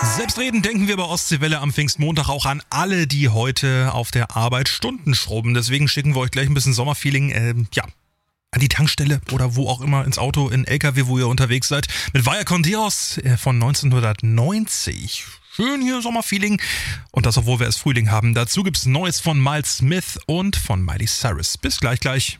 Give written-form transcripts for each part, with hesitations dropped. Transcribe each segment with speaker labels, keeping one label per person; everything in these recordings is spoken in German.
Speaker 1: Selbstredend denken wir bei Ostseewelle am Pfingstmontag auch an alle, die heute auf der Arbeit Stunden schrubben. Deswegen schicken wir euch gleich ein bisschen Sommerfeeling, an die Tankstelle oder wo auch immer, ins Auto, in LKW, wo ihr unterwegs seid. Mit Vaya con Dios von 1990. Schön hier Sommerfeeling. Und das, obwohl wir es Frühling haben. Dazu gibt's Neues von Miles Smith und von Miley Cyrus. Bis gleich.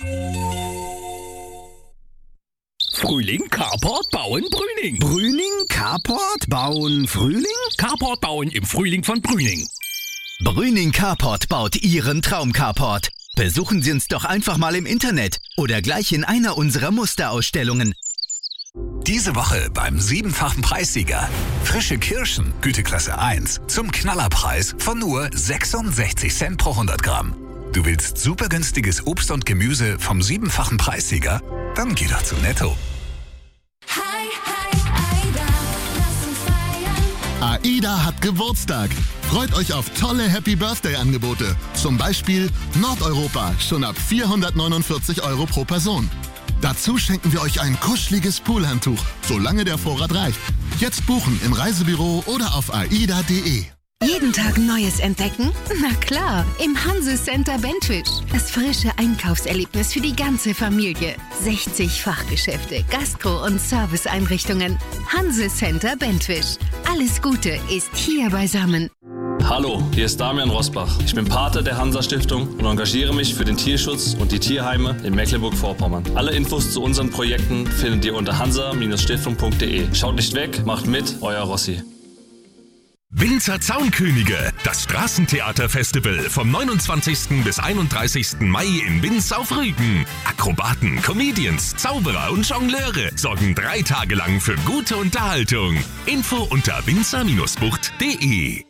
Speaker 2: Frühling, Carport, Bauen, Brüning.
Speaker 3: Brüning, Carport, Bauen, Frühling?
Speaker 2: Carport bauen im Frühling von Brüning.
Speaker 3: Brüning Carport baut Ihren Traum-Carport. Besuchen Sie uns doch einfach mal im Internet oder gleich in einer unserer Musterausstellungen.
Speaker 4: Diese Woche beim 7-fachen Preissieger. Frische Kirschen, Güteklasse 1, zum Knallerpreis von nur 66 Cent pro 100 Gramm. Du willst super günstiges Obst und Gemüse vom 7-fachen Preissieger? Dann geh doch zu Netto.
Speaker 5: AIDA hat Geburtstag. Freut euch auf tolle Happy Birthday Angebote. Zum Beispiel Nordeuropa, schon ab 449 € pro Person. Dazu schenken wir euch ein kuscheliges Poolhandtuch, solange der Vorrat reicht. Jetzt buchen im Reisebüro oder auf aida.de.
Speaker 6: Jeden Tag Neues entdecken? Na klar, im Hanse Center Bentwisch. Das frische Einkaufserlebnis für die ganze Familie. 60 Fachgeschäfte, Gastro- und Serviceeinrichtungen. Hanse Center Bentwisch. Alles Gute ist hier beisammen.
Speaker 7: Hallo, hier ist Damian Rosbach. Ich bin Pate der Hansa-Stiftung und engagiere mich für den Tierschutz und die Tierheime in Mecklenburg-Vorpommern. Alle Infos zu unseren Projekten findet ihr unter hansa-stiftung.de. Schaut nicht weg, macht mit, euer Rossi.
Speaker 8: Winzer Zaunkönige, das Straßentheaterfestival vom 29. bis 31. Mai in Binz auf Rügen. Akrobaten, Comedians, Zauberer und Jongleure sorgen 3 Tage lang für gute Unterhaltung. Info unter winzer-bucht.de.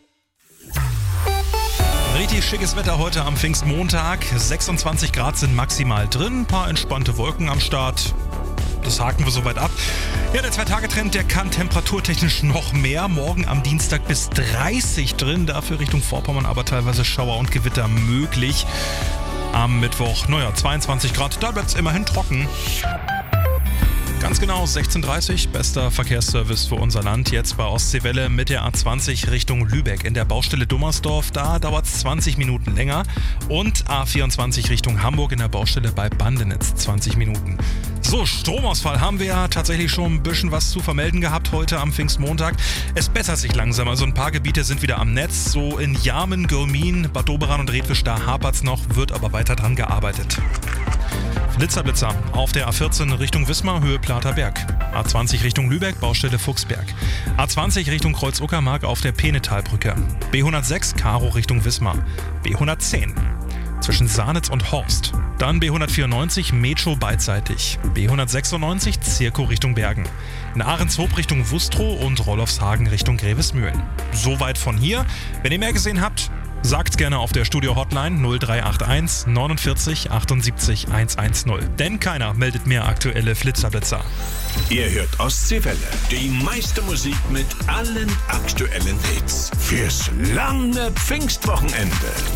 Speaker 1: Richtig schickes Wetter heute am Pfingstmontag. 26 Grad sind maximal drin, ein paar entspannte Wolken am Start. Das haken wir soweit ab. Ja, der 2-Tage-Trend, der kann temperaturtechnisch noch mehr. Morgen am Dienstag bis 30 drin, dafür Richtung Vorpommern aber teilweise Schauer und Gewitter möglich. Am Mittwoch, 22 Grad, da bleibt es immerhin trocken. Ganz genau, 16:30 bester Verkehrsservice für unser Land. Jetzt bei Ostseewelle mit der A20 Richtung Lübeck. In der Baustelle Dummersdorf, da dauert es 20 Minuten länger. Und A24 Richtung Hamburg in der Baustelle bei Bandenitz 20 Minuten. So, Stromausfall haben wir ja tatsächlich schon ein bisschen was zu vermelden gehabt heute am Pfingstmontag. Es bessert sich langsam, also ein paar Gebiete sind wieder am Netz. So in Jarmen, Gürmin, Bad Doberan und Redwisch, da hapert's noch, wird aber weiter dran gearbeitet. Blitzer auf der A14 Richtung Wismar, Höhe Platerberg. A20 Richtung Lübeck, Baustelle Fuchsberg. A20 Richtung Kreuz-Uckermark auf der Penetalbrücke. B106 Karo Richtung Wismar. B110 zwischen Sahnitz und Horst. Dann B194 Metro beidseitig. B196 Zirko Richtung Bergen. In Ahrenshoop Richtung Wustrow und Rollofshagen Richtung Grevesmühlen. Soweit von hier. Wenn ihr mehr gesehen habt, sagt's gerne auf der Studio-Hotline 0381 49 78 110. Denn keiner meldet mehr aktuelle Flitzerblitzer.
Speaker 9: Ihr hört Ostseewelle, die meiste Musik mit allen aktuellen Hits fürs lange Pfingstwochenende.